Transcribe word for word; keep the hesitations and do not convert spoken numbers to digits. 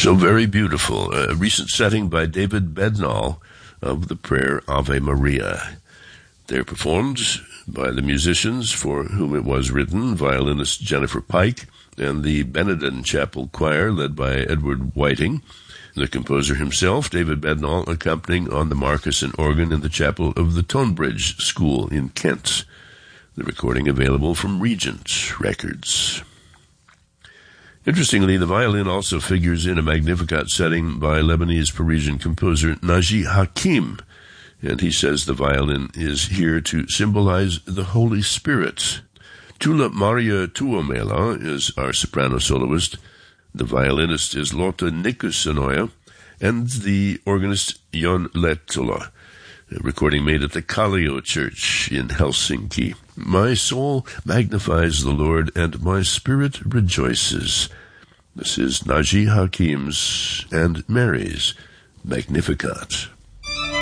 So very beautiful. A recent setting by David Bednall of the prayer Ave Maria. They're performed by the musicians for whom it was written, violinist Jennifer Pike, and the Benedon Chapel Choir led by Edward Whiting. The composer himself, David Bednall, accompanying on the Marcusson organ in the chapel of the Tonebridge School in Kent. The recording available from Regent Records. Interestingly, the violin also figures in a Magnificat setting by Lebanese Parisian composer Naji Hakim, and he says the violin is here to symbolize the Holy Spirit. Tula Maria Tuomela is our soprano soloist. The violinist is Lotta Nikosanoja, and the organist Jon Lehtola. A recording made at the Kallio Church in Helsinki. My soul magnifies the Lord, and my spirit rejoices. This is Naji Hakim's and Mary's Magnificat.